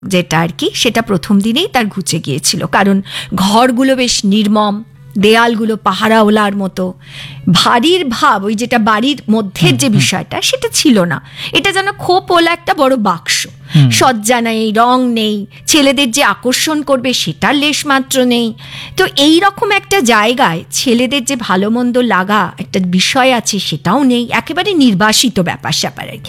যেটা আর কি, সেটা প্রথম দিনেই তার ঘুচে গিয়েছিল, কারণ ঘরগুলো বেশ নির্মম, দেয়ালগুলো পাহারাওলার মতো, ভারীর ভাব, ওই যেটা বাড়ির মধ্যের যে বিষয়টা সেটা ছিল না। এটা যেন খোপওয়ালা একটা বড় বাক্স, সজ্জা নেই, রং নেই, ছেলেদের যে আকর্ষণ করবে সেটার লেশ মাত্র নেই। তো এই রকম একটা জায়গায় ছেলেদের যে ভালো মন্দ লাগা একটা বিষয় আছে সেটাও নেই, একেবারে নির্বাসিত ব্যাপার স্যাপার আর কি।